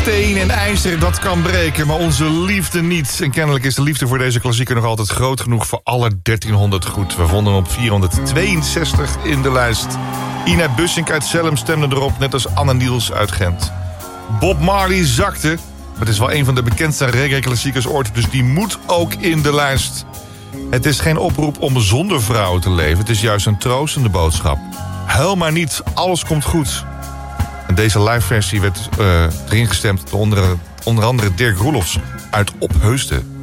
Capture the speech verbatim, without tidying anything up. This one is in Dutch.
steen en ijzer, dat kan breken, maar onze liefde niet. En kennelijk is de liefde voor deze klassieker nog altijd groot genoeg voor alle dertienhonderd goed. We vonden hem op vierhonderdtweeënzestig in de lijst. Ina Bussink uit Zelhem stemde erop, net als Anne Niels uit Gent. Bob Marley zakte, maar het is wel een van de bekendste reggae-klassiekers ooit, dus die moet ook in de lijst. Het is geen oproep om zonder vrouwen te leven, het is juist een troostende boodschap. Huil maar niet, alles komt goed. En deze live versie werd uh, erin gestemd door onder, onder andere Dirk Roelofs uit Opheusden.